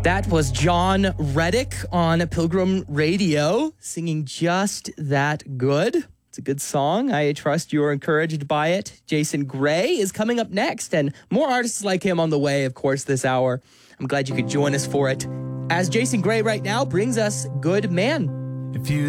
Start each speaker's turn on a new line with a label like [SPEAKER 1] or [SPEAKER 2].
[SPEAKER 1] That was John Reddick on Pilgrim Radio singing Just That Good. It's a good song. I trust you're encouraged by it. Jason Gray is coming up next, and more artists like him on the way, of course, this hour. I'm glad you could join us for it. As Jason Gray right now brings us Good Man.
[SPEAKER 2] If you